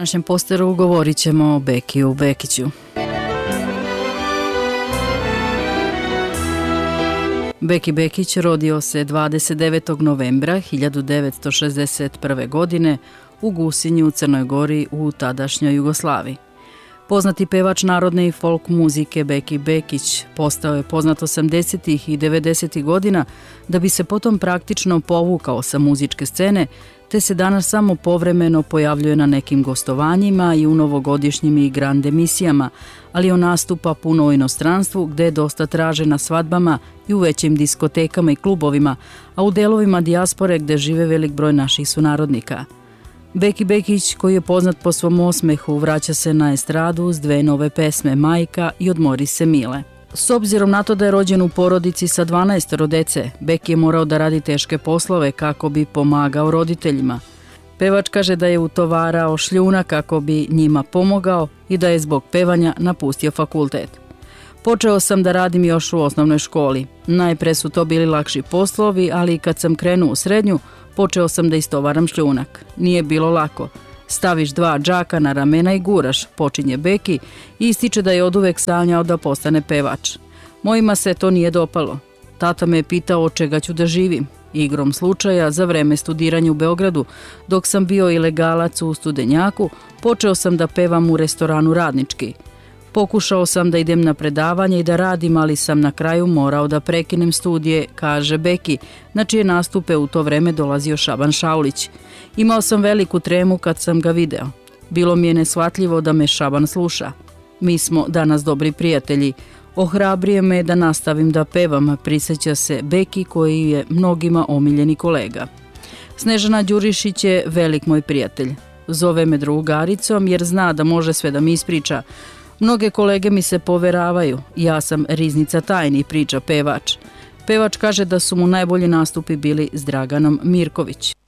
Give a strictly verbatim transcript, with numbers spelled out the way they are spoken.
današnjem posteru govorit ćemo o Bekiju Bekiću. Beki Bekić rodio se dvadeset devetog novembra hiljadu devetsto šezdeset prve. godine u Gusinju u Crnoj Gori u tadašnjoj Jugoslaviji. Poznati pevač narodne i folk muzike Beki Bekić postao je poznat osamdesetih i devedesetih godina da bi se potom praktično povukao sa muzičke scene, te se danas samo povremeno pojavljuje na nekim gostovanjima i u novogodišnjim i grand emisijama, ali on nastupa puno u inostranstvu gde dosta traže na svadbama i u većim diskotekama i klubovima, a u delovima dijaspore gde žive velik broj naših sunarodnika. Beki Bekić, koji je poznat po svom osmehu, vraća se na estradu s dve nove pesme, Majka i Odmori se mile. S obzirom na to da je rođen u porodici sa dvanaestoro dece, Beki je morao da radi teške poslove kako bi pomagao roditeljima. Pevač kaže da je utovarao šljuna kako bi njima pomogao i da je zbog pevanja napustio fakultet. Počeo sam da radim još u osnovnoj školi. Najpre su to bili lakši poslovi, ali kad sam krenuo u srednju, počeo sam da istovaram šljunak. Nije bilo lako. Staviš dva džaka na ramena i guraš, počinje Beki i ističe da je oduvek sanjao da postane pevač. Mojima se to nije dopalo. Tata me je pitao od čega ću da živim. Igrom slučaja, za vreme studiranja u Beogradu, dok sam bio ilegalac u Studenjaku, počeo sam da pevam u restoranu Radnički. Pokušao sam da idem na predavanje i da radim, ali sam na kraju morao da prekinem studije, kaže Beki, na čije nastupe u to vreme dolazio Šaban Šaulić. Imao sam veliku tremu kad sam ga video. Bilo mi je neshvatljivo da me Šaban sluša. Mi smo danas dobri prijatelji. Ohrabrio me da nastavim da pevam, priseća se Beki koji je mnogima omiljeni kolega. Snežana Đurišić je velik moj prijatelj. Zove me drugaricom jer zna da može sve da mi ispriča. Mnoge kolege mi se poveravaju, ja sam riznica tajni, priča pevač. Pevač kaže da su mu najbolji nastupi bili s Draganom Mirković.